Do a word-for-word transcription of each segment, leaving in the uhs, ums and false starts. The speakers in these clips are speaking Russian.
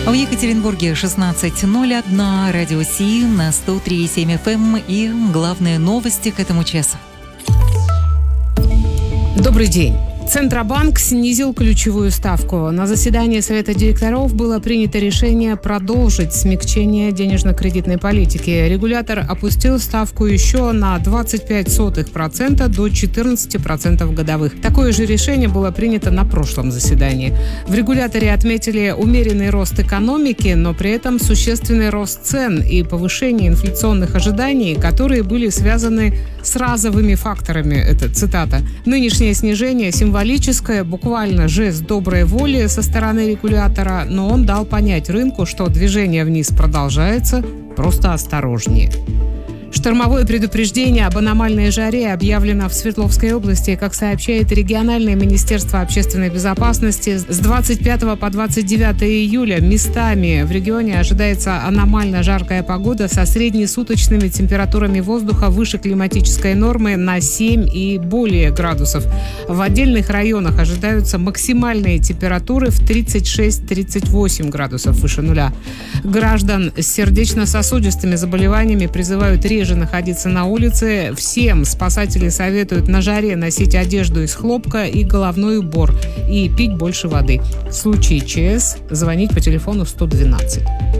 В Екатеринбурге шестнадцать ноль один, радио Си на сто три и семь эф эм и главные новости к этому часу. Добрый день. Центробанк снизил ключевую ставку. На заседании Совета директоров было принято решение продолжить смягчение денежно-кредитной политики. Регулятор опустил ставку еще на двадцать пять сотых процента до четырнадцати процентов годовых. Такое же решение было принято на прошлом заседании. В регуляторе отметили умеренный рост экономики, но при этом существенный рост цен и повышение инфляционных ожиданий, которые были связаны с разовыми факторами. Это цитата. Нынешнее снижение символизирует Символическое, буквально жест доброй воли со стороны регулятора, но он дал понять рынку, что движение вниз продолжается, просто осторожнее. Штормовое предупреждение об аномальной жаре объявлено в Свердловской области. Как сообщает региональное министерство общественной безопасности, с двадцать пятого по двадцать девятое июля местами в регионе ожидается аномально жаркая погода со среднесуточными температурами воздуха выше климатической нормы на семь и более градусов. В отдельных районах ожидаются максимальные температуры в тридцать шесть - тридцать восемь градусов выше нуля. Граждан с сердечно-сосудистыми заболеваниями призывают реже находиться на улице. Всем спасатели советуют на жаре носить одежду из хлопка и головной убор и пить больше воды. В случае ЧС звонить по телефону сто двенадцать.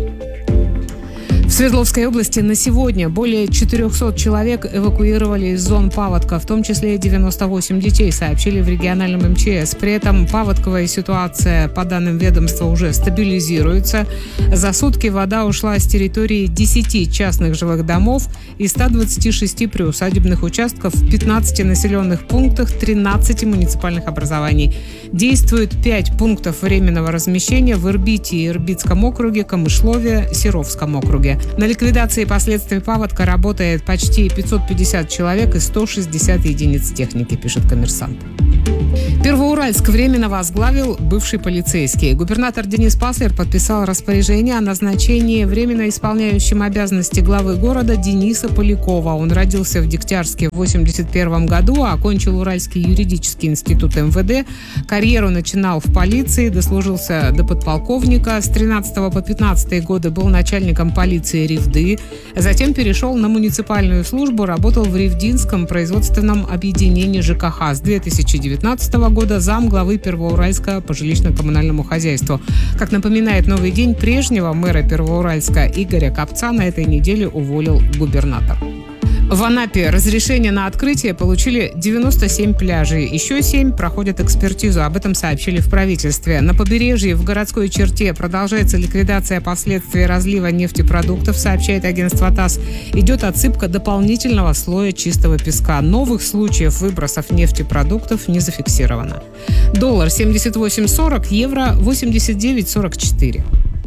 В Свердловской области на сегодня более четырехсот человек эвакуировали из зон паводка, в том числе девяносто восемь детей, сообщили в региональном эм че эс. При этом паводковая ситуация, по данным ведомства, уже стабилизируется. За сутки вода ушла с территории десяти частных жилых домов и ста двадцати шести приусадебных участков в пятнадцати населенных пунктах, тринадцати муниципальных образований. Действует пять пунктов временного размещения в Ирбите и Ирбитском округе, Камышлове, Серовском округе. На ликвидации последствий паводка работает почти пятьсот пятьдесят человек и сто шестьдесят единиц техники, пишет «Коммерсант». Первоуральск временно возглавил бывший полицейский. Губернатор Денис Паслер подписал распоряжение о назначении временно исполняющим обязанности главы города Дениса Полякова. Он родился в Дегтярске в восемьдесят первом году, окончил Уральский юридический институт эм вэ дэ. Карьеру начинал в полиции, дослужился до подполковника. С тринадцатого по пятнадцатый годы был начальником полиции Ревды. Затем перешел на муниципальную службу, работал в Ревдинском производственном объединении жэ ка ха. С две тысячи девятнадцатого года зам главы Первоуральска по жилищно-коммунальному хозяйству. Как напоминает «Новый день», прежнего мэра Первоуральска Игоря Копца на этой неделе уволил губернатор. В Анапе разрешение на открытие получили девяносто семь пляжей. Еще семь проходят экспертизу. Об этом сообщили в правительстве. На побережье в городской черте продолжается ликвидация последствий разлива нефтепродуктов, сообщает агентство ТАСС. Идет отсыпка дополнительного слоя чистого песка. Новых случаев выбросов нефтепродуктов не зафиксировано. Доллар семьдесят восемь сорок, евро восемьдесят девять сорок четыре.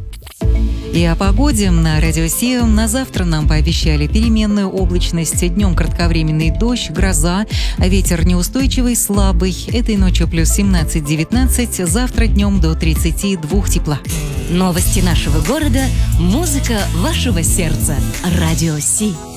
И о погоде на радио Си. На завтра нам пообещали переменную облачность, днем кратковременный дождь, гроза, а ветер неустойчивый, слабый. Этой ночью плюс семнадцать - девятнадцать, завтра днем до тридцати двух тепла. Новости нашего города, музыка вашего сердца. Радио Си.